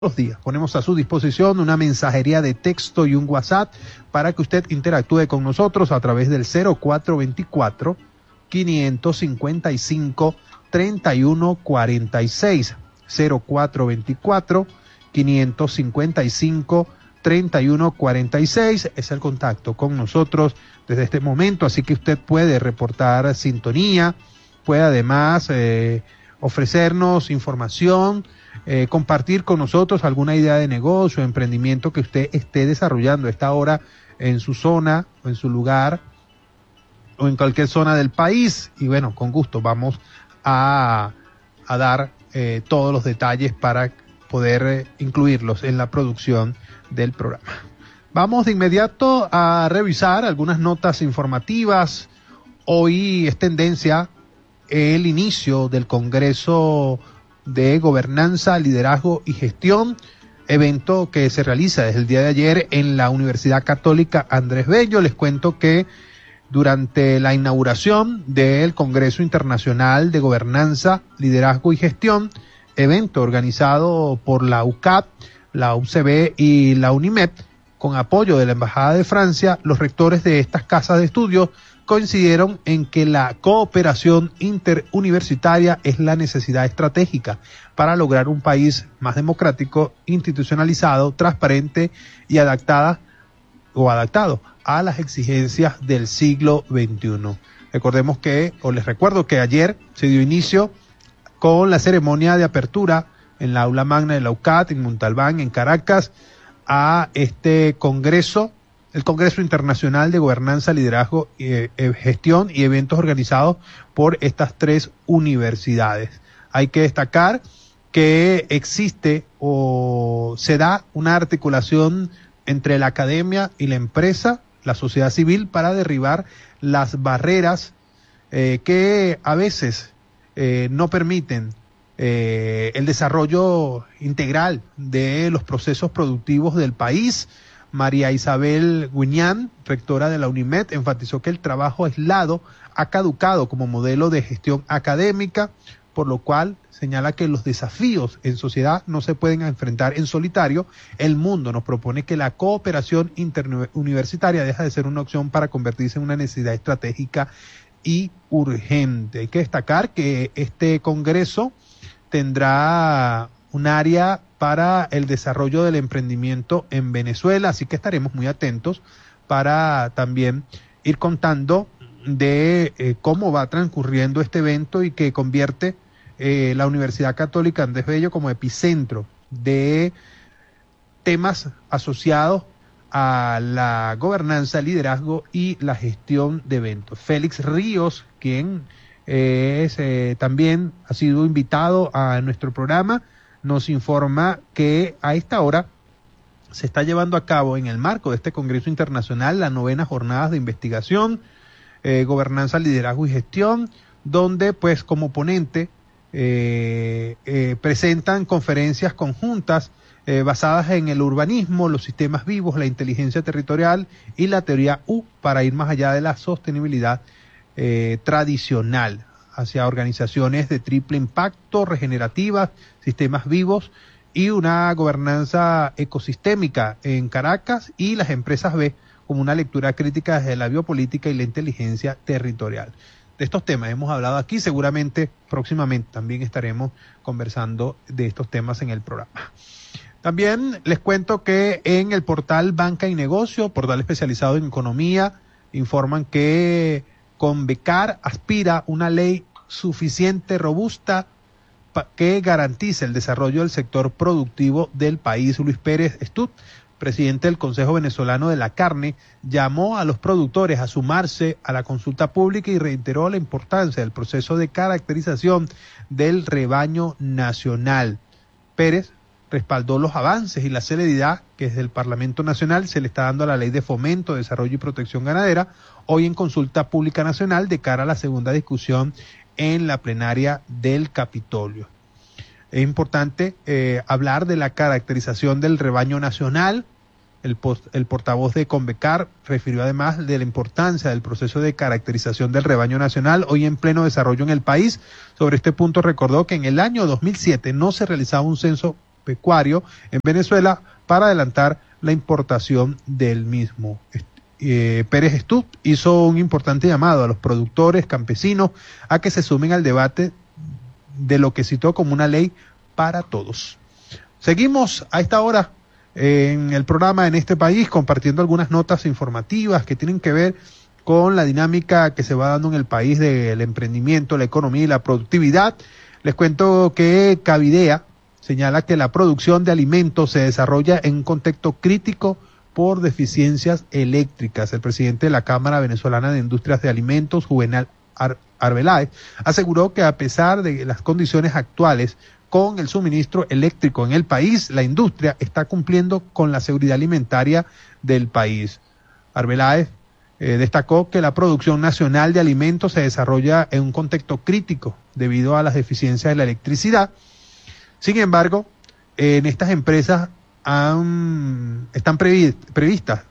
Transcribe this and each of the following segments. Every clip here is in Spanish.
los días. Ponemos a su disposición una mensajería de texto y un WhatsApp para que usted interactúe con nosotros a través del 0424-555-3146. 0424-555-3146 es el contacto con nosotros desde este momento, así que usted puede reportar sintonía, puede además ofrecernos información, compartir con nosotros alguna idea de negocio, emprendimiento que usted esté desarrollando a esta hora en su zona o en su lugar o en cualquier zona del país. Y bueno, con gusto vamos a dar todos los detalles para poder incluirlos en la producción del programa. Vamos de inmediato a revisar algunas notas informativas. Hoy es tendencia el inicio del Congreso de Gobernanza, Liderazgo y Gestión, evento que se realiza desde el día de ayer en la Universidad Católica Andrés Bello. Les cuento que durante la inauguración del Congreso Internacional de Gobernanza, Liderazgo y Gestión, evento organizado por la UCAP, la UCB y la UNIMED, con apoyo de la Embajada de Francia, los rectores de estas casas de estudios coincidieron en que la cooperación interuniversitaria es la necesidad estratégica para lograr un país más democrático, institucionalizado, transparente y adaptado a las exigencias del siglo XXI. Les recuerdo que ayer se dio inicio con la ceremonia de apertura en la aula magna de la UCAT, en Montalbán, en Caracas, a este congreso, el Congreso Internacional de Gobernanza, Liderazgo, Gestión y eventos organizados por estas tres universidades. Hay que destacar que existe o se da una articulación entre la academia y la empresa, la sociedad civil, para derribar las barreras que a veces no permiten el desarrollo integral de los procesos productivos del país. María Isabel Guiñán, rectora de la UNIMED, enfatizó que el trabajo aislado ha caducado como modelo de gestión académica, por lo cual señala que los desafíos en sociedad no se pueden enfrentar en solitario. El mundo nos propone que la cooperación interuniversitaria deja de ser una opción para convertirse en una necesidad estratégica y urgente. Hay que destacar que este congreso tendrá un área para el desarrollo del emprendimiento en Venezuela, así que estaremos muy atentos para también ir contando de cómo va transcurriendo este evento y que convierte la Universidad Católica Andrés Bello como epicentro de temas asociados a la gobernanza, liderazgo y la gestión de eventos. Félix Ríos, quien también ha sido invitado a nuestro programa, nos informa que a esta hora se está llevando a cabo en el marco de este Congreso Internacional la 9ª jornada de investigación, gobernanza, liderazgo y gestión, donde pues como ponente presentan conferencias conjuntas basadas en el urbanismo, los sistemas vivos, la inteligencia territorial y la teoría U para ir más allá de la sostenibilidad tradicional hacia organizaciones de triple impacto, regenerativas, sistemas vivos y una gobernanza ecosistémica en Caracas, y las empresas B como una lectura crítica desde la biopolítica y la inteligencia territorial. De estos temas hemos hablado aquí, seguramente próximamente también estaremos conversando de estos temas en el programa. También les cuento que en el portal Banca y Negocio, portal especializado en economía, informan que Convecar aspira a una ley suficiente, robusta, que garantice el desarrollo del sector productivo del país. Luis Pérez Estut, presidente del Consejo Venezolano de la Carne, llamó a los productores a sumarse a la consulta pública y reiteró la importancia del proceso de caracterización del rebaño nacional. Pérez respaldó los avances y la celeridad que desde el Parlamento Nacional se le está dando a la Ley de Fomento, Desarrollo y Protección Ganadera, hoy en consulta pública nacional de cara a la segunda discusión en la plenaria del Capitolio. Es importante hablar de la caracterización del rebaño nacional. El portavoz de Convecar refirió además de la importancia del proceso de caracterización del rebaño nacional hoy en pleno desarrollo en el país. Sobre este punto recordó que en el año 2007 no se realizaba un censo agropecuario en Venezuela para adelantar la importación del mismo. Pérez Estúp hizo un importante llamado a los productores campesinos a que se sumen al debate de lo que citó como una ley para todos. Seguimos a esta hora en el programa En este País compartiendo algunas notas informativas que tienen que ver con la dinámica que se va dando en el país del emprendimiento, la economía y la productividad. Les cuento que Cavidea señala que la producción de alimentos se desarrolla en un contexto crítico por deficiencias eléctricas. El presidente de la Cámara Venezolana de Industrias de Alimentos, Juvenal Arbeláez, aseguró que a pesar de las condiciones actuales con el suministro eléctrico en el país, la industria está cumpliendo con la seguridad alimentaria del país. Arbeláez destacó que la producción nacional de alimentos se desarrolla en un contexto crítico debido a las deficiencias de la electricidad. Sin embargo, en estas empresas están previstas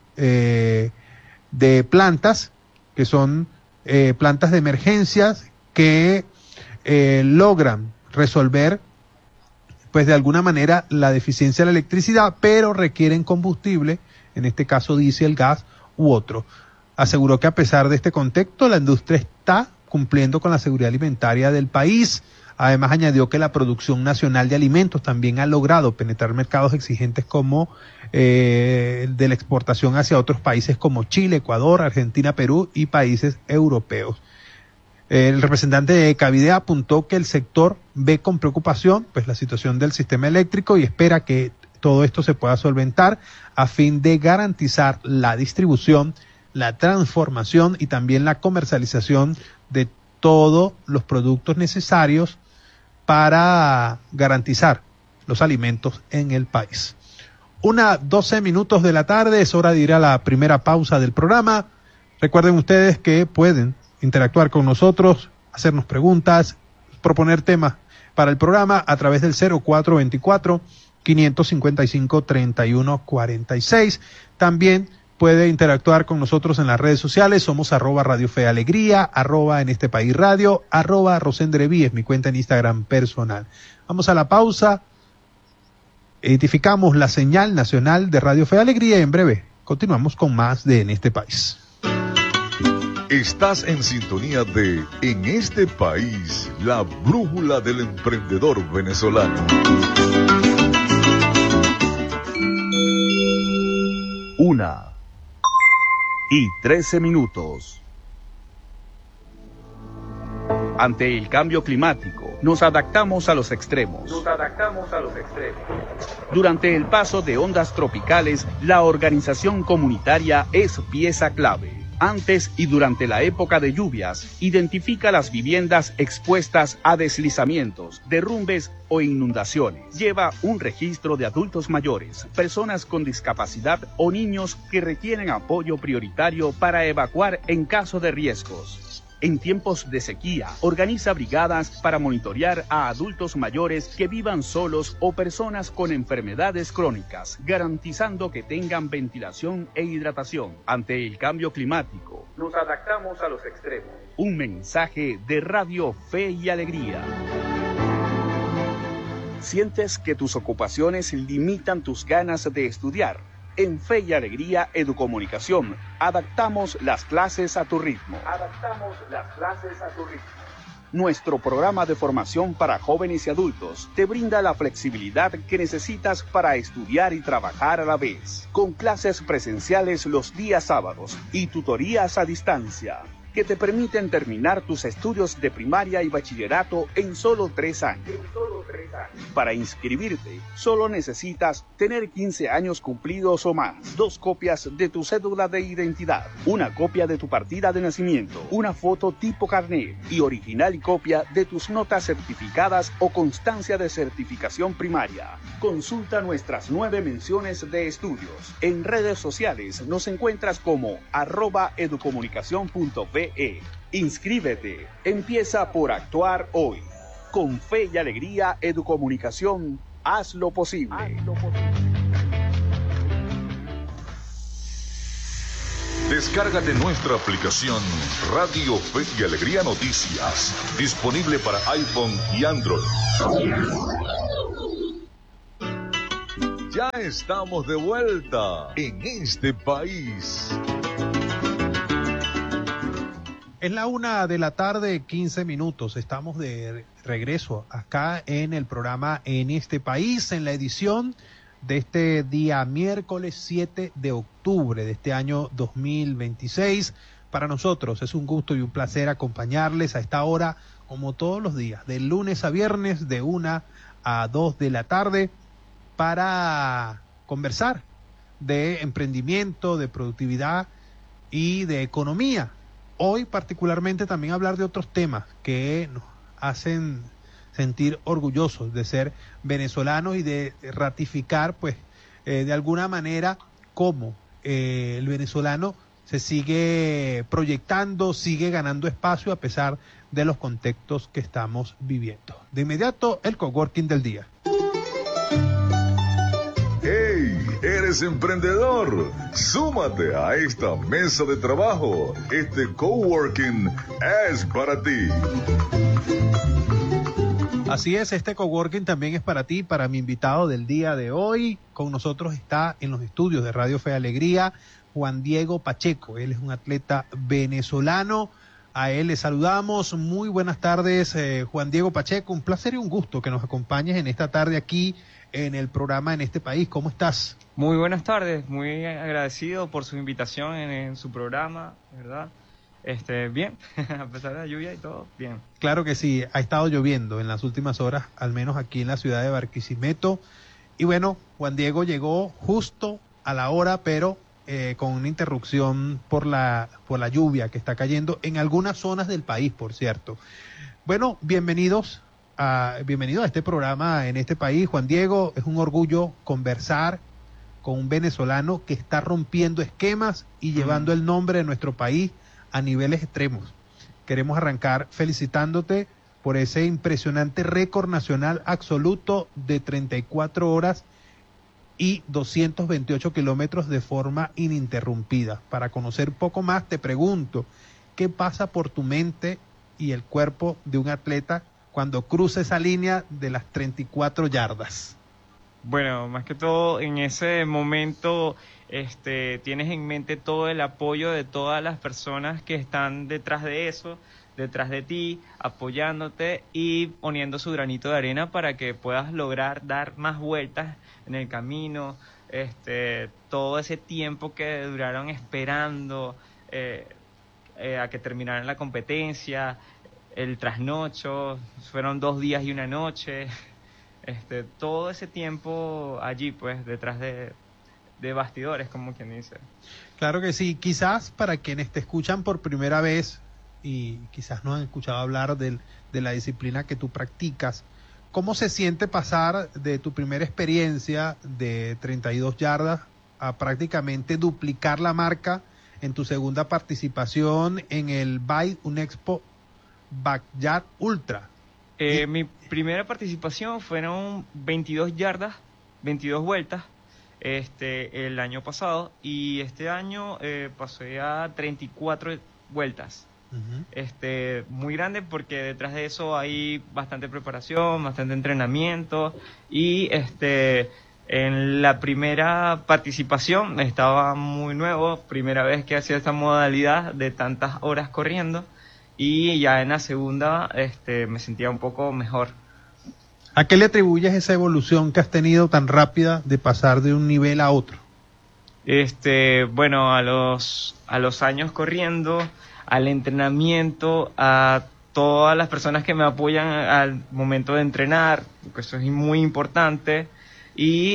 de plantas que son plantas de emergencias que logran resolver pues de alguna manera la deficiencia de la electricidad, pero requieren combustible, en este caso diésel, gas u otro. Aseguró que a pesar de este contexto, la industria está cumpliendo con la seguridad alimentaria del país. Además, añadió que la producción nacional de alimentos también ha logrado penetrar mercados exigentes como de la exportación hacia otros países como Chile, Ecuador, Argentina, Perú y países europeos. El representante de Cavidea apuntó que el sector ve con preocupación pues la situación del sistema eléctrico y espera que todo esto se pueda solventar a fin de garantizar la distribución, la transformación y también la comercialización de todos los productos necesarios para garantizar los alimentos en el país. 1:12 de la tarde, es hora de ir a la primera pausa del programa. Recuerden ustedes que pueden interactuar con nosotros, hacernos preguntas, proponer temas para el programa a través del 0424-555-3146. También puede interactuar con nosotros en las redes sociales, somos @Radio Fe Alegría, @En Este País Radio, @Rosendreví es mi cuenta en Instagram personal. Vamos a la pausa, identificamos la señal nacional de Radio Fe Alegría y en breve continuamos con más de En Este País. Estás en sintonía de En Este País, la brújula del emprendedor venezolano. 1:13. Ante el cambio climático, nos adaptamos a los extremos. Durante el paso de ondas tropicales, la organización comunitaria es pieza clave. Antes y durante la época de lluvias, identifica las viviendas expuestas a deslizamientos, derrumbes o inundaciones. Lleva un registro de adultos mayores, personas con discapacidad o niños que requieren apoyo prioritario para evacuar en caso de riesgos. En tiempos de sequía, organiza brigadas para monitorear a adultos mayores que vivan solos o personas con enfermedades crónicas, garantizando que tengan ventilación e hidratación. Ante el cambio climático, nos adaptamos a los extremos. Un mensaje de Radio Fe y Alegría. ¿Sientes que tus ocupaciones limitan tus ganas de estudiar? En Fe y Alegría Educomunicación, adaptamos las clases a tu ritmo. Nuestro programa de formación para jóvenes y adultos te brinda la flexibilidad que necesitas para estudiar y trabajar a la vez, con clases presenciales los días sábados y tutorías a distancia, que te permiten terminar tus estudios de primaria y bachillerato en solo 3 años. Para inscribirte, solo necesitas tener 15 años cumplidos o más, 2 copias de tu cédula de identidad, una copia de tu partida de nacimiento, una foto tipo carnet y original copia de tus notas certificadas o constancia de certificación primaria. Consulta nuestras 9 menciones de estudios. En redes sociales nos encuentras como @educomunicacion.be. Inscríbete. Empieza por actuar hoy. Con Fe y Alegría Educomunicación, haz lo posible. Descárgate nuestra aplicación Radio Fe y Alegría Noticias, disponible para iPhone y Android. Ya estamos de vuelta en este país. Es la 1:15 p.m. Estamos de regreso acá en el programa En este país, en la edición de este día miércoles 7 de octubre de este año 2026. Para nosotros es un gusto y un placer acompañarles a esta hora, como todos los días, de lunes a viernes, de 1 a 2 de la tarde, para conversar de emprendimiento, de productividad y de economía. Hoy particularmente también hablar de otros temas que nos hacen sentir orgullosos de ser venezolanos y de ratificar, pues, de alguna manera cómo el venezolano se sigue proyectando, sigue ganando espacio a pesar de los contextos que estamos viviendo. De inmediato, el coworking del día. ¡Hey! ¿Eres emprendedor? Súmate a esta mesa de trabajo. Este coworking es para ti. Así es, este coworking también es para ti, para mi invitado del día de hoy. Con nosotros está en los estudios de Radio Fe y Alegría Juan Diego Pacheco. Él es un atleta venezolano. A él le saludamos. Muy buenas tardes, Juan Diego Pacheco. Un placer y un gusto que nos acompañes en esta tarde aquí en el programa En este país. ¿Cómo estás? Muy buenas tardes, muy agradecido por su invitación en su programa, ¿verdad? Bien, a pesar de la lluvia y todo, bien. Claro que sí, ha estado lloviendo en las últimas horas, al menos aquí en la ciudad de Barquisimeto. Y bueno, Juan Diego llegó justo a la hora, pero con una interrupción por la lluvia que está cayendo en algunas zonas del país, por cierto. Bueno, bienvenido a este programa En este país. Juan Diego, es un orgullo conversar con un venezolano que está rompiendo esquemas y llevando el nombre de nuestro país a niveles extremos. Queremos arrancar felicitándote por ese impresionante récord nacional absoluto de 34 horas y 228 kilómetros de forma ininterrumpida. Para conocer un poco más, te pregunto, ¿qué pasa por tu mente y el cuerpo de un atleta cuando cruza esa línea de las 34 yardas? Bueno, más que todo en ese momento tienes en mente todo el apoyo de todas las personas que están detrás de eso, detrás de ti, apoyándote y poniendo su granito de arena para que puedas lograr dar más vueltas en el camino, todo ese tiempo que duraron esperando a que terminaran la competencia, el trasnocho, fueron 2 días y 1 noche, todo ese tiempo allí, pues, detrás de bastidores, como quien dice. Claro que sí. Quizás para quienes te escuchan por primera vez y quizás no han escuchado hablar de la disciplina que tú practicas, ¿cómo se siente pasar de tu primera experiencia de 32 yardas a prácticamente duplicar la marca en tu segunda participación en el Bike Unexpo Backyard Ultra? Mi primera participación fueron 22 yardas, 22 vueltas, el año pasado, y este año pasé a 34 vueltas. Uh-huh. Muy grande porque detrás de eso hay bastante preparación, bastante entrenamiento, y en la primera participación estaba muy nuevo, primera vez que hacía esta modalidad de tantas horas corriendo, y ya en la segunda me sentía un poco mejor. ¿A qué le atribuyes esa evolución que has tenido tan rápida de pasar de un nivel a otro? Bueno, a los años corriendo, al entrenamiento, a todas las personas que me apoyan al momento de entrenar, porque eso es muy importante, y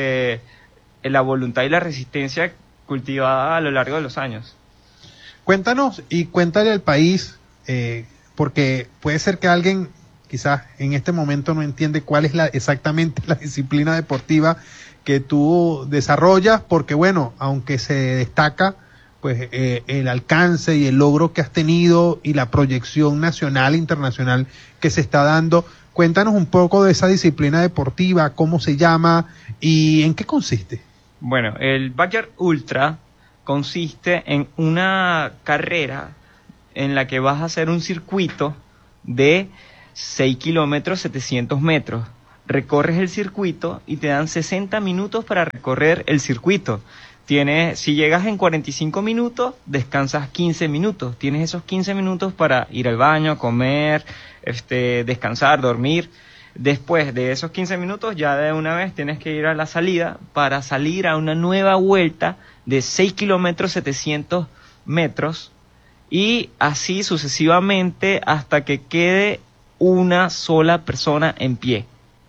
la voluntad y la resistencia cultivada a lo largo de los años. Cuéntanos y cuéntale al país, porque puede ser que alguien quizás en este momento no entiende cuál es exactamente la disciplina deportiva que tú desarrollas, porque bueno, aunque se destaca pues el alcance y el logro que has tenido y la proyección nacional e internacional que se está dando, cuéntanos un poco de esa disciplina deportiva, cómo se llama y en qué consiste. Bueno, el Backyard Ultra consiste en una carrera en la que vas a hacer un circuito de 6 kilómetros, 700 metros, recorres el circuito y te dan 60 minutos para recorrer el circuito. Si llegas en 45 minutos, descansas 15 minutos. Tienes esos 15 minutos para ir al baño, comer, descansar, dormir. Después de esos 15 minutos, ya de una vez tienes que ir a la salida para salir a una nueva vuelta de 6 kilómetros 700 metros y así sucesivamente hasta que quede una sola persona en pie.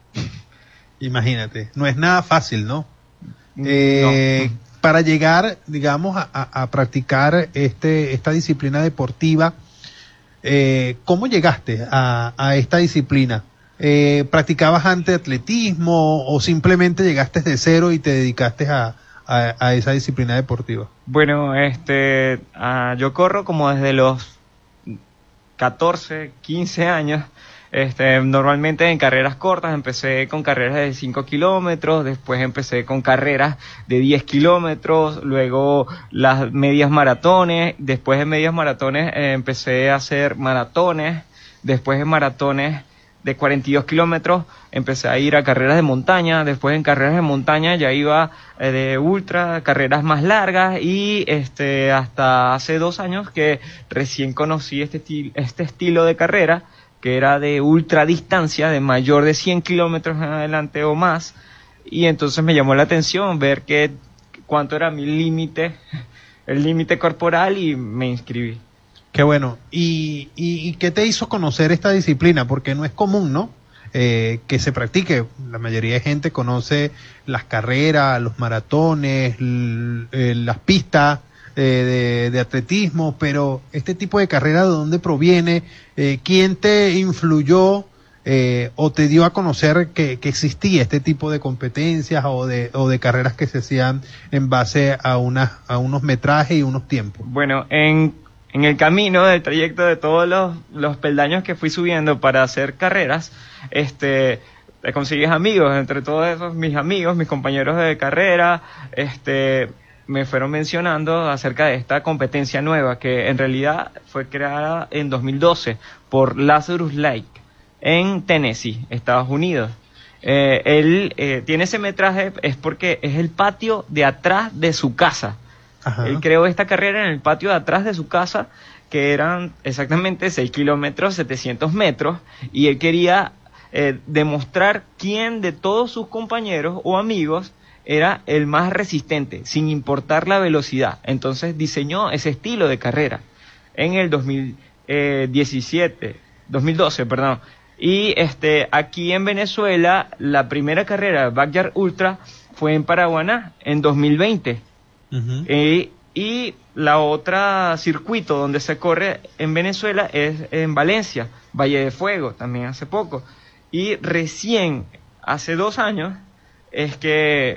Imagínate, no es nada fácil, ¿no? No. Para llegar, digamos, a practicar esta disciplina deportiva, ¿cómo llegaste a esta disciplina? ¿Practicabas antes atletismo o simplemente llegaste de cero y te dedicaste a esa disciplina deportiva? Bueno, yo corro como desde los 14, 15 años. Normalmente en carreras cortas, empecé con carreras de 5 kilómetros, después empecé con carreras de 10 kilómetros, luego las medias maratones, después de medias maratones empecé a hacer maratones, después de maratones de 42 kilómetros empecé a ir a carreras de montaña, después en carreras de montaña ya iba de ultra, carreras más largas y hasta hace 2 años que recién conocí este estilo de carrera, que era de ultra distancia, de mayor de 100 kilómetros en adelante o más, y entonces me llamó la atención ver cuánto era mi límite, el límite corporal, y me inscribí. Qué bueno. ¿Y qué te hizo conocer esta disciplina? Porque no es común, ¿no? Que se practique. La mayoría de gente conoce las carreras, los maratones, las pistas de atletismo, pero este tipo de carrera, ¿de dónde proviene? ¿Quién te influyó o te dio a conocer que existía este tipo de competencias o de carreras que se hacían en base a unos metrajes y unos tiempos? Bueno, en el camino del trayecto de todos los peldaños que fui subiendo para hacer carreras, consigues amigos, entre todos esos mis amigos, mis compañeros de carrera, me fueron mencionando acerca de esta competencia nueva que en realidad fue creada en 2012 por Lazarus Lake en Tennessee, Estados Unidos. Él tiene ese metraje es porque es el patio de atrás de su casa. Ajá. Él creó esta carrera en el patio de atrás de su casa, que eran exactamente 6 kilómetros 700 metros, y él quería demostrar quién de todos sus compañeros o amigos era el más resistente, sin importar la velocidad. Entonces diseñó ese estilo de carrera en el 2012, perdón. Y aquí en Venezuela, la primera carrera, Backyard Ultra, fue en Paraguaná, en 2020. Uh-huh. Y la otra circuito donde se corre en Venezuela es en Valencia, Valle de Fuego, también hace poco. Y recién, hace 2 años, es que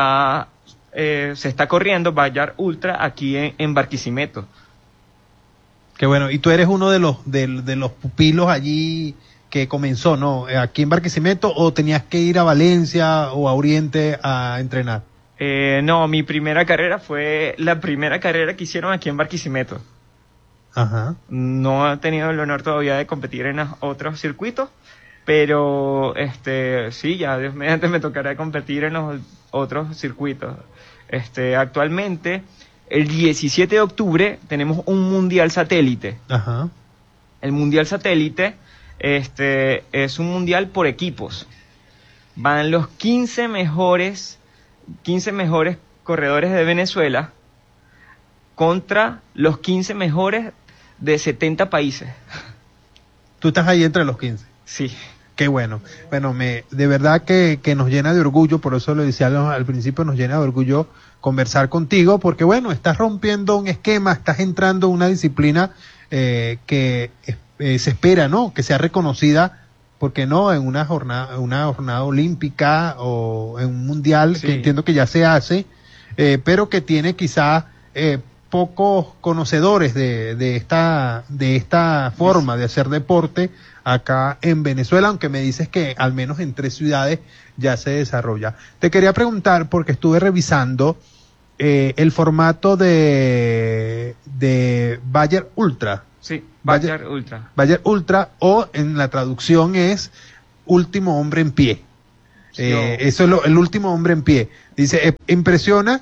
se está corriendo Backyard Ultra aquí en Barquisimeto. Qué bueno. Y tú eres uno de los pupilos allí que comenzó, ¿no? Aquí en Barquisimeto, ¿o tenías que ir a Valencia o a Oriente a entrenar? No, mi primera carrera fue la primera carrera que hicieron aquí en Barquisimeto. Ajá. No he tenido el honor todavía de competir en otros circuitos, pero sí, ya Dios mediante me tocará competir en los otros circuitos. Actualmente, el 17 de octubre tenemos un mundial satélite. Ajá. El mundial satélite es un mundial por equipos. Van los 15 mejores corredores de Venezuela contra los 15 mejores de 70 países. ¿Tú estás ahí entre los 15? Sí. Qué bueno. Bueno, de verdad que nos llena de orgullo, por eso lo decía al principio, nos llena de orgullo conversar contigo, porque bueno, estás rompiendo un esquema, estás entrando en una disciplina que se espera, ¿no? Que sea reconocida, porque no en una jornada olímpica o en un mundial, sí, que entiendo que ya se hace, pero que tiene quizás pocos conocedores de esta forma de hacer deporte acá en Venezuela, aunque me dices que al menos en 3 ciudades ya se desarrolla. Te quería preguntar, porque estuve revisando el formato de Backyard Ultra. Sí, Backyard Ultra. Backyard Ultra, o en la traducción es Último Hombre en Pie. Eso es el último hombre en pie. Dice, impresiona,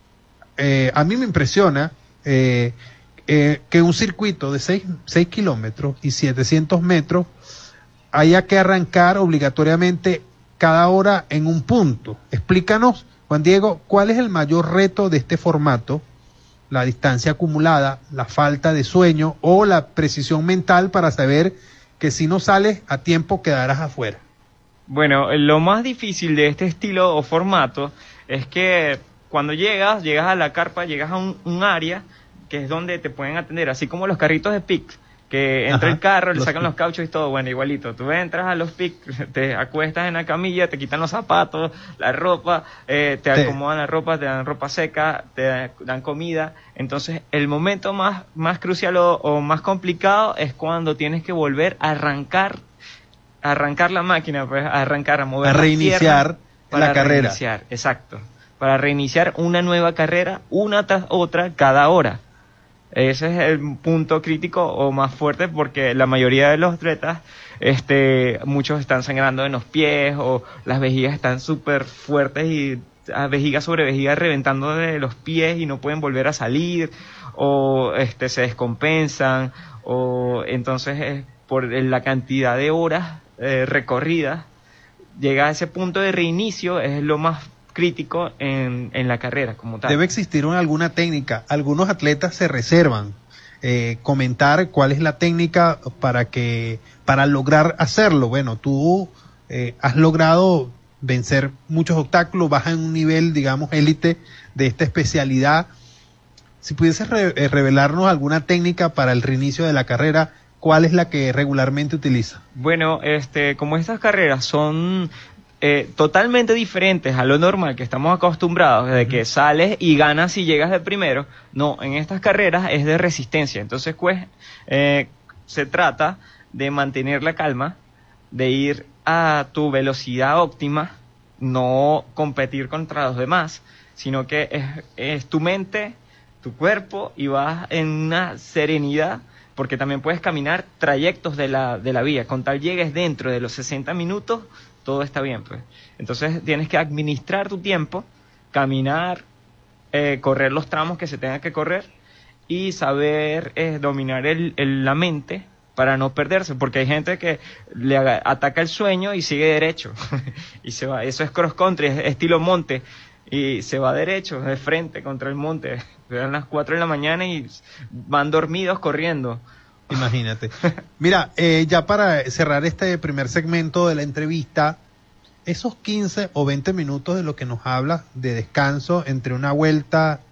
a mí me impresiona que un circuito de 6 kilómetros y 700 metros haya que arrancar obligatoriamente cada hora en un punto. Explícanos, Juan Diego, ¿cuál es el mayor reto de este formato? La distancia acumulada, la falta de sueño o la precisión mental para saber que si no sales a tiempo quedarás afuera. Bueno, lo más difícil de este estilo o formato es que cuando llegas a la carpa, llegas a un área que es donde te pueden atender, así como los carritos de pick, que entra el carro, le sacan los cauchos y todo, bueno, igualito. Tú entras a los pick, te acuestas en la camilla, te quitan los zapatos, la ropa, te acomodan la ropa, te dan ropa seca, te dan comida. Entonces, el momento más crucial o más complicado es cuando tienes que volver a arrancar la máquina, pues, a mover, a reiniciar la carrera. Reiniciar, exacto. Para reiniciar una nueva carrera, una tras otra, cada hora. Ese es el punto crítico o más fuerte, porque la mayoría de los atletas, muchos están sangrando en los pies o las vejigas están súper fuertes y vejiga sobre vejiga reventando de los pies y no pueden volver a salir, o se descompensan, o entonces por la cantidad de horas recorridas, llega a ese punto de reinicio, es lo más crítico en la carrera como tal. Debe existir alguna técnica. Algunos atletas se reservan comentar cuál es la técnica para lograr hacerlo. Bueno, tú has logrado vencer muchos obstáculos, vas en un nivel, digamos, élite de esta especialidad. Si pudieses revelarnos alguna técnica para el reinicio de la carrera, ¿cuál es la que regularmente utiliza? Bueno, como estas carreras son totalmente diferentes a lo normal que estamos acostumbrados, de que sales y ganas si llegas de primero. No, en estas carreras es de resistencia. Entonces, pues, se trata de mantener la calma, de ir a tu velocidad óptima, no competir contra los demás, sino que es tu mente, tu cuerpo, y vas en una serenidad, porque también puedes caminar trayectos de la vía. Con tal llegues dentro de los 60 minutos, todo está bien, pues. Entonces tienes que administrar tu tiempo, caminar, correr los tramos que se tengan que correr y saber dominar la mente para no perderse, porque hay gente que le ataca el sueño y sigue derecho y se va. Eso es cross country, es estilo monte, y se va derecho, de frente contra el monte. Eran las 4 de la mañana y van dormidos corriendo. Imagínate. Mira, ya para cerrar este primer segmento de la entrevista, esos 15 o 20 minutos de lo que nos habla de descanso entre una vuelta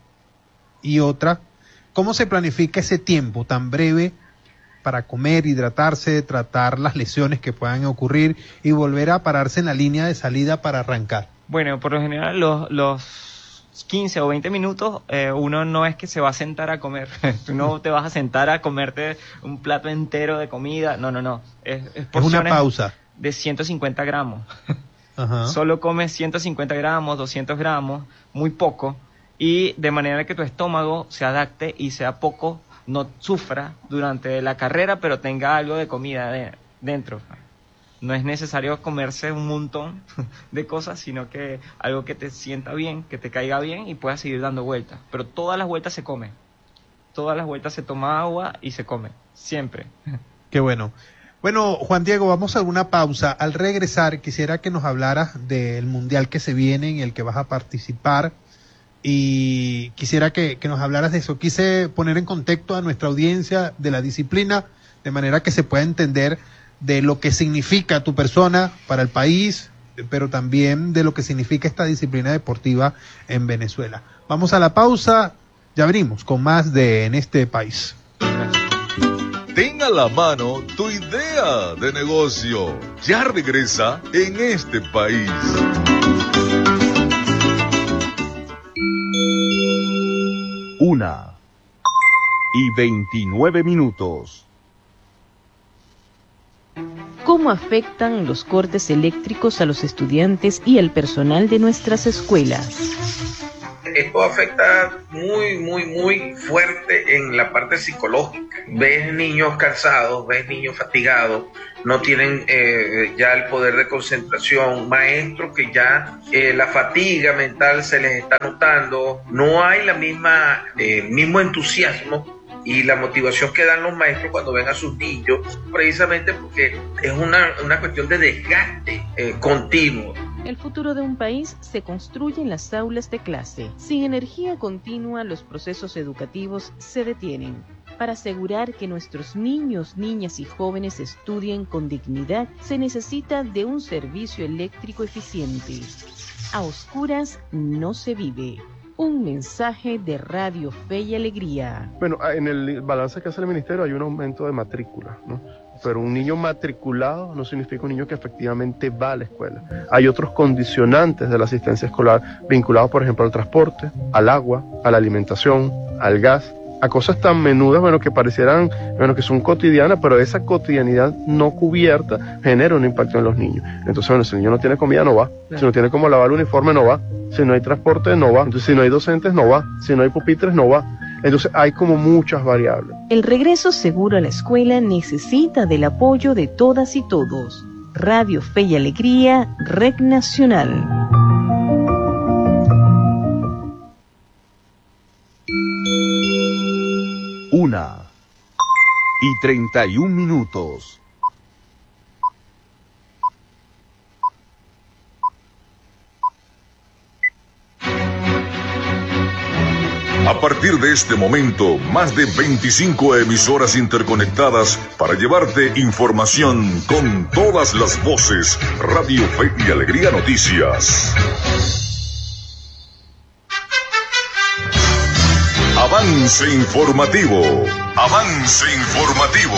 y otra, ¿cómo se planifica ese tiempo tan breve para comer, hidratarse, tratar las lesiones que puedan ocurrir y volver a pararse en la línea de salida para arrancar? Bueno, por lo general los 15 o 20 minutos, uno no es que se va a sentar a comer. Tú no te vas a sentar a comerte un plato entero de comida. No. Es una pausa de 150 gramos. Ajá. Solo comes 150 gramos, 200 gramos, muy poco, y de manera que tu estómago se adapte y sea poco, no sufra durante la carrera, pero tenga algo de comida dentro. No es necesario comerse un montón de cosas, sino que algo que te sienta bien, que te caiga bien y puedas seguir dando vueltas. Pero todas las vueltas se comen. Todas las vueltas se toma agua y se come. Siempre. Qué bueno. Bueno, Juan Diego, vamos a una pausa. Al regresar, quisiera que nos hablaras del mundial que se viene, en el que vas a participar. Y quisiera que nos hablaras de eso. Quise poner en contexto a nuestra audiencia de la disciplina, de manera que se pueda entender de lo que significa tu persona para el país, pero también de lo que significa esta disciplina deportiva en Venezuela. Vamos a la pausa, ya abrimos con más de En este país. Ten a la mano tu idea de negocio. Ya regresa En este país. Una y 29 minutos. ¿Cómo afectan los cortes eléctricos a los estudiantes y al personal de nuestras escuelas? esto afecta muy fuerte en la parte psicológica. Ves niños cansados, ves niños fatigados, no tienen ya el poder de concentración, maestros que ya la fatiga mental se les está notando, no hay la mismo entusiasmo y la motivación que dan los maestros cuando ven a sus niños, precisamente porque es una cuestión de desgaste continuo. El futuro de un país se construye en las aulas de clase. Sin energía continua, los procesos educativos se detienen. Para asegurar que nuestros niños, niñas y jóvenes estudien con dignidad, se necesita de un servicio eléctrico eficiente. A oscuras no se vive. Un mensaje de Radio Fe y Alegría. Bueno, en el balance que hace el ministerio hay un aumento de matrícula, ¿no? Pero un niño matriculado no significa un niño que efectivamente va a la escuela. Hay otros condicionantes de la asistencia escolar vinculados, por ejemplo, al transporte, al agua, a la alimentación, al gas, a cosas tan menudas, que parecieran, que son cotidianas, pero esa cotidianidad no cubierta genera un impacto en los niños. Entonces, si el niño no tiene comida, no va. Si no tiene cómo lavar el uniforme, no va. Si no hay transporte, no va. Entonces, si no hay docentes, no va. Si no hay pupitres, no va. Entonces, hay como muchas variables. El regreso seguro a la escuela necesita del apoyo de todas y todos. Radio Fe y Alegría, Red Nacional. Una y 31 minutos. A partir de este momento, más de 25 emisoras interconectadas para llevarte información con todas las voces. Radio Fe y Alegría Noticias. Avance informativo. Avance informativo.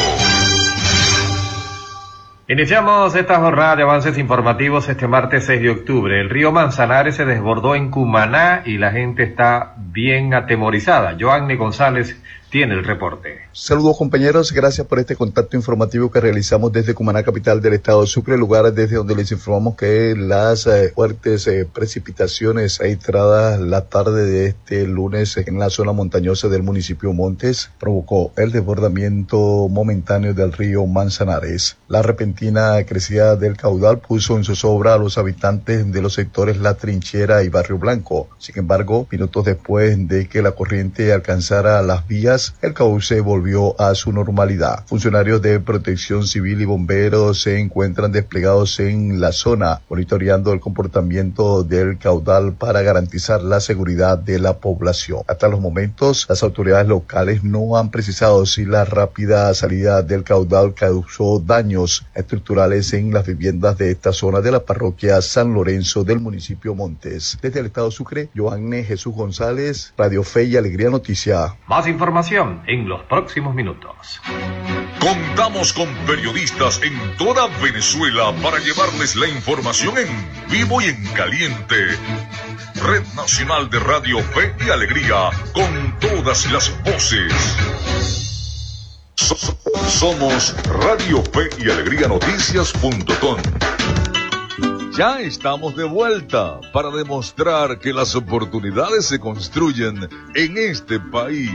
Iniciamos esta jornada de avances informativos este martes 6 de octubre. El río Manzanares se desbordó en Cumaná y la gente está bien atemorizada. Joanny González tiene el reporte. Saludos compañeros, gracias por este contacto informativo que realizamos desde Cumaná, capital del estado de Sucre, lugar desde donde les informamos que las fuertes precipitaciones registradas la tarde de este lunes en la zona montañosa del municipio Montes provocó el desbordamiento momentáneo del río Manzanares. La repentina crecida del caudal puso en zozobra a los habitantes de los sectores La Trinchera y Barrio Blanco. Sin embargo, minutos después de que la corriente alcanzara las vías, el cauce volvió a su normalidad. Funcionarios de Protección Civil y bomberos se encuentran desplegados en la zona, monitoreando el comportamiento del caudal para garantizar la seguridad de la población. Hasta los momentos, las autoridades locales no han precisado si la rápida salida del caudal causó daños estructurales en las viviendas de esta zona de la parroquia San Lorenzo del municipio Montes. Desde el estado Sucre, Joanny Jesús González, Radio Fe y Alegría Noticia. Más información en los próximos minutos. Contamos con periodistas en toda Venezuela para llevarles la información en vivo y en caliente. Red Nacional de Radio Fe y Alegría, con todas las voces. Somos Radio Fe y Alegría Noticias.com. Ya estamos de vuelta para demostrar que las oportunidades se construyen en este país.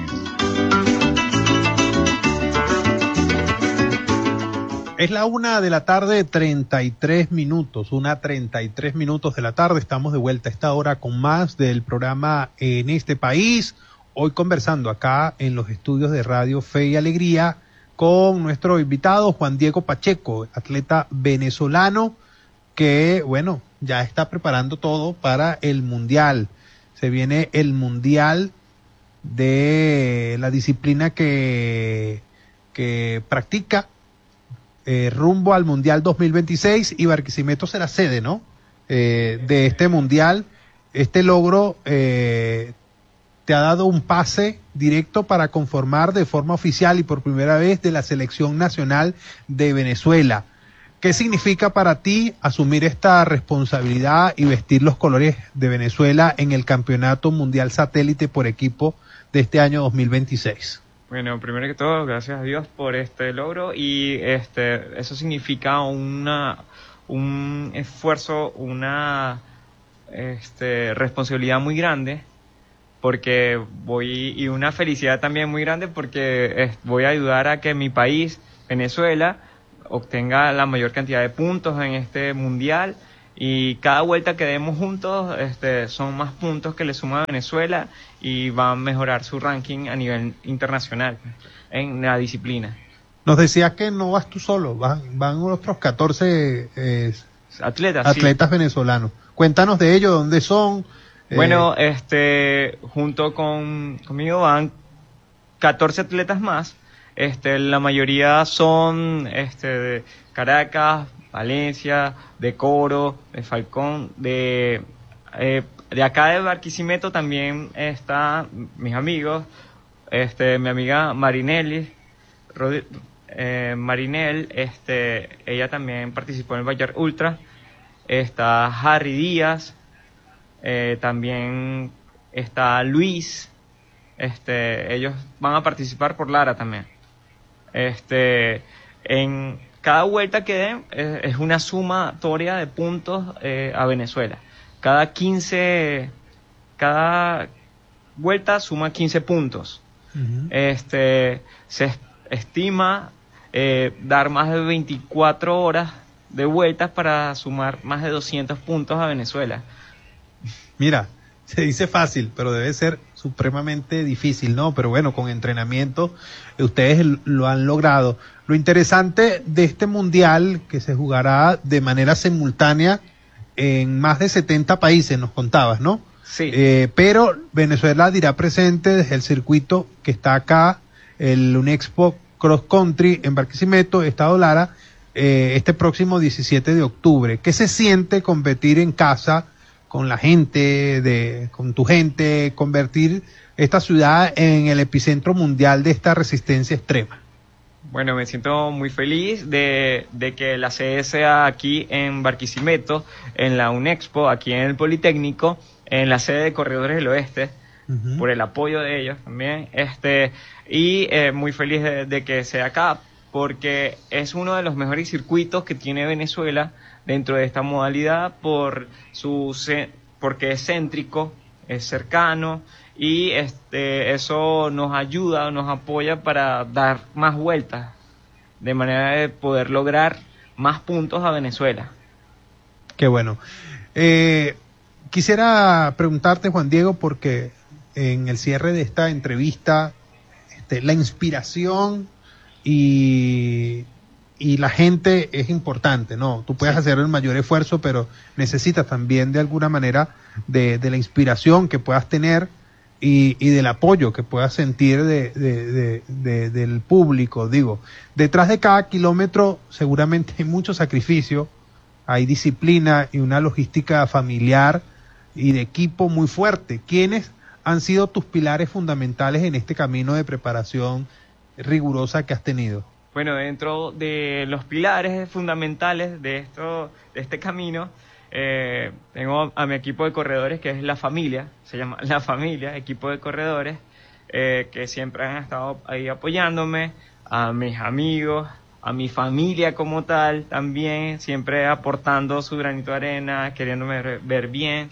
Es la 1:33 p.m, 1:33 de la tarde. Estamos de vuelta a esta hora con más del programa En este país. Hoy conversando acá en los estudios de Radio Fe y Alegría con nuestro invitado Juan Diego Pacheco, atleta venezolano que, bueno, ya está preparando todo para el Mundial. Se viene el Mundial de la disciplina que practica rumbo al Mundial 2026, y Barquisimeto será sede, ¿no? De este Mundial. Este logro te ha dado un pase directo para conformar de forma oficial y por primera vez de la Selección Nacional de Venezuela. ¿Qué significa para ti asumir esta responsabilidad y vestir los colores de Venezuela en el Campeonato Mundial Satélite por equipo de este año 2026? Bueno, primero que todo, gracias a Dios por este logro, y eso significa un esfuerzo, una responsabilidad muy grande, porque y una felicidad también muy grande porque voy a ayudar a que mi país, Venezuela, obtenga la mayor cantidad de puntos en este mundial, y cada vuelta que demos juntos son más puntos que le suma a Venezuela y va a mejorar su ranking a nivel internacional en la disciplina. Nos decías que no vas tú solo, van otros 14 atletas venezolanos. Cuéntanos de ellos, ¿dónde son? Bueno, junto conmigo van 14 atletas más. La mayoría son de Caracas, Valencia, de Coro, de Falcón, de acá de Barquisimeto también están mis amigos, mi amiga Marinel, ella también participó en el Bayard Ultra. Está Harry Díaz, también está Luis, ellos van a participar por Lara también. En cada vuelta que den es una sumatoria de puntos a Venezuela. Cada vuelta suma 15 puntos. Uh-huh. Se estima dar más de 24 horas de vueltas para sumar más de 200 puntos a Venezuela. Mira, se dice fácil, pero debe ser supremamente difícil, ¿no? Pero bueno, con entrenamiento ustedes lo han logrado. Lo interesante de este mundial, que se jugará de manera simultánea en más de 70 países, nos contabas, ¿no? Sí. Pero Venezuela dirá presente desde el circuito que está acá, el Unexpo Cross Country en Barquisimeto, Estado Lara, este próximo 17 de octubre. ¿Qué se siente competir en casa con la gente, con tu gente, convertir esta ciudad en el epicentro mundial de esta resistencia extrema? Bueno, me siento muy feliz de que la sede sea aquí en Barquisimeto, en la Unexpo, aquí en el Politécnico, en la sede de Corredores del Oeste, uh-huh, por el apoyo de ellos también, y muy feliz de que sea acá, porque es uno de los mejores circuitos que tiene Venezuela dentro de esta modalidad porque es céntrico, es cercano, y eso nos ayuda, nos apoya para dar más vueltas, de manera de poder lograr más puntos a Venezuela. Qué bueno. Quisiera preguntarte, Juan Diego, porque en el cierre de esta entrevista, la inspiración y la gente es importante, ¿no? Tú puedes hacer el mayor esfuerzo, pero necesitas también de alguna manera de la inspiración que puedas tener y del apoyo que puedas sentir del público. Digo, detrás de cada kilómetro seguramente hay mucho sacrificio, hay disciplina y una logística familiar y de equipo muy fuerte. ¿Quiénes han sido tus pilares fundamentales en este camino de preparación rigurosa que has tenido? Bueno, dentro de los pilares fundamentales de este camino, tengo a mi equipo de corredores, que es La Familia, se llama La Familia, equipo de corredores, que siempre han estado ahí apoyándome, a mis amigos, a mi familia como tal, también, siempre aportando su granito de arena, queriéndome ver bien.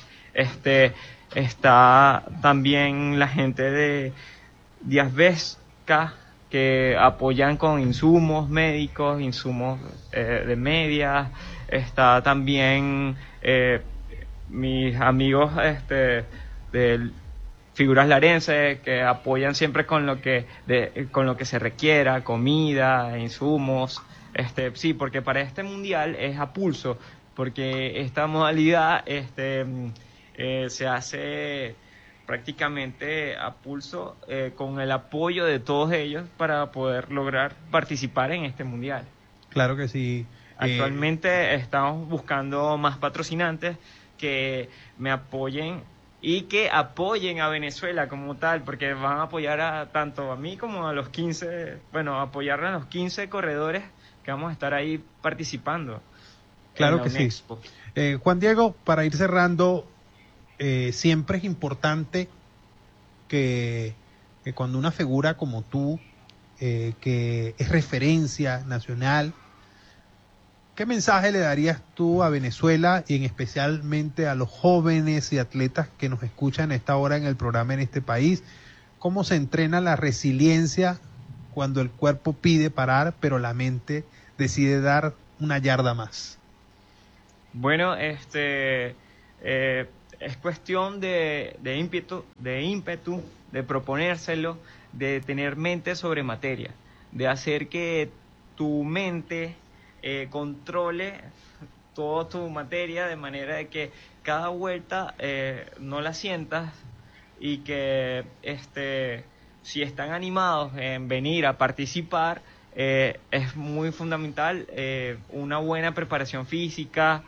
Está también la gente de Díaz Vesca, que apoyan con insumos médicos, insumos de medias. Está también mis amigos de Figuras Larense, que apoyan siempre con lo que se requiera, comida, insumos. Sí, porque para este mundial es a pulso, porque esta modalidad se hace prácticamente a pulso, con el apoyo de todos ellos para poder lograr participar en este mundial. Claro que sí. Actualmente estamos buscando más patrocinantes que me apoyen y que apoyen a Venezuela como tal, porque van a apoyar tanto a mí como a los 15, apoyar a los 15 corredores que vamos a estar ahí participando. Claro que sí. Juan Diego, para ir cerrando, siempre es importante que cuando una figura como tú, que es referencia nacional, ¿qué mensaje le darías tú a Venezuela y en especialmente a los jóvenes y atletas que nos escuchan a esta hora en el programa en este país? ¿Cómo se entrena la resiliencia cuando el cuerpo pide parar, pero la mente decide dar una yarda más? Bueno, es cuestión de ímpetu, de proponérselo, de tener mente sobre materia, de hacer que tu mente controle toda tu materia de manera de que cada vuelta no la sientas y que si están animados en venir a participar, es muy fundamental una buena preparación física,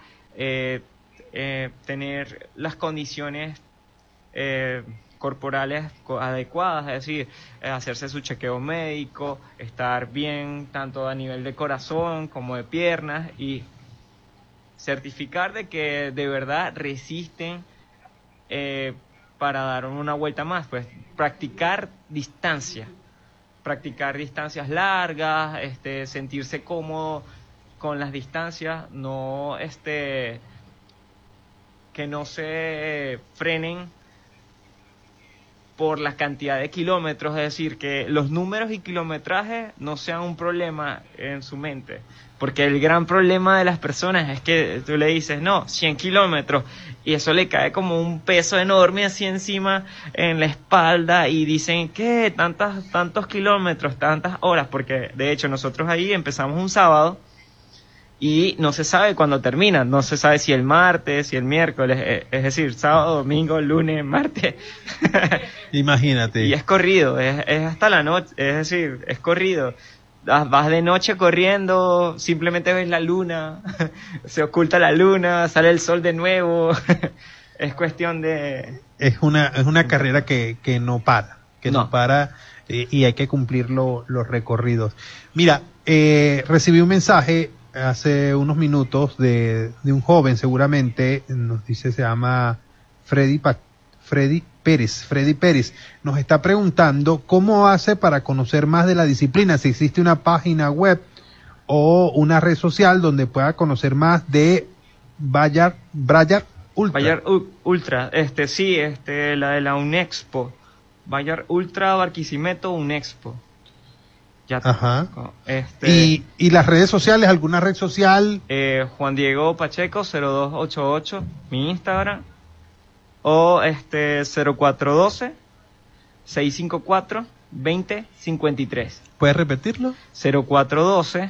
tener las condiciones corporales adecuadas, es decir, hacerse su chequeo médico, estar bien tanto a nivel de corazón como de piernas y certificar de que de verdad resisten para dar una vuelta más, pues practicar distancias largas, sentirse cómodo con las distancias, no que no se frenen por la cantidad de kilómetros, es decir, que los números y kilometrajes no sean un problema en su mente, porque el gran problema de las personas es que tú le dices, no, 100 kilómetros, y eso le cae como un peso enorme así encima en la espalda, y dicen, ¿qué? Tantos kilómetros, tantas horas, porque de hecho nosotros ahí empezamos un sábado, y no se sabe cuándo termina, no se sabe si el martes, si el miércoles, es decir, sábado, domingo, lunes, martes. Imagínate. Y es corrido, es hasta la noche, es decir, es corrido. Vas de noche corriendo, simplemente ves la luna, se oculta la luna, sale el sol de nuevo. Es cuestión de... Es una carrera que no para, no para y hay que cumplir los recorridos. Mira, recibí un mensaje hace unos minutos de un joven, seguramente, nos dice, se llama Freddy Pérez, nos está preguntando cómo hace para conocer más de la disciplina, si existe una página web o una red social donde pueda conocer más de Bayard Ultra. Bayard Ultra, sí, la de la Unexpo, Bayard Ultra Barquisimeto Unexpo. Ya ajá. ¿Y las redes sociales? ¿Alguna red social? Juan Diego Pacheco 0288, mi Instagram, o 0412 654 2053. ¿Puedes repetirlo? 0412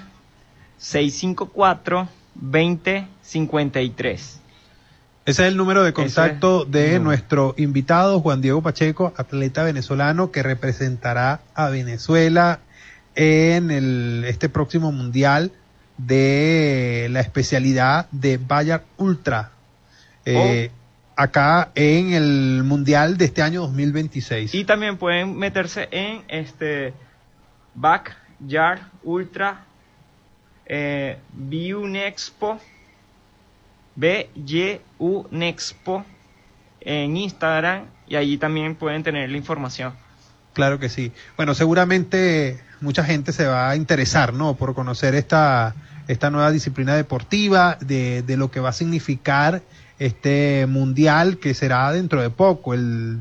654 2053. Ese es el número de contacto de nuestro invitado Juan Diego Pacheco, atleta venezolano que representará a Venezuela en este próximo mundial de la especialidad de Bayard Ultra, acá en el mundial de este año 2026. Y también pueden meterse en Bayard Ultra Unexpo en Instagram, y allí también pueden tener la información. Claro que sí. Bueno, seguramente mucha gente se va a interesar, ¿no?, por conocer esta nueva disciplina deportiva, de lo que va a significar este mundial que será dentro de poco, el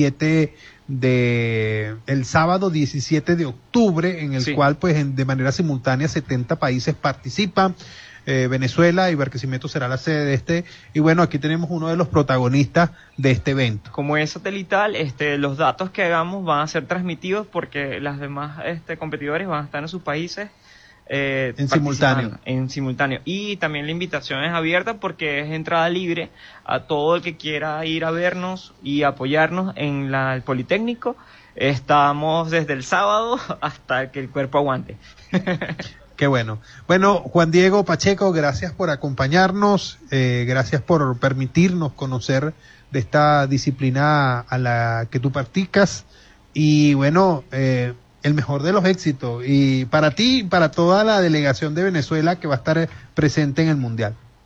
sábado 17 de octubre, en el cual pues de manera simultánea 70 países participan. Venezuela y Barquisimeto será la sede de y bueno, aquí tenemos uno de los protagonistas de este evento. Como es satelital, los datos que hagamos van a ser transmitidos porque las demás competidores van a estar en sus países en simultáneo. Y también la invitación es abierta porque es entrada libre a todo el que quiera ir a vernos y apoyarnos en el Politécnico. Estamos desde el sábado hasta que el cuerpo aguante. Qué bueno. Bueno, Juan Diego Pacheco, gracias por acompañarnos, gracias por permitirnos conocer de esta disciplina a la que tú practicas, y bueno, el mejor de los éxitos, y para ti y para toda la delegación de Venezuela que va a estar presente en el Mundial.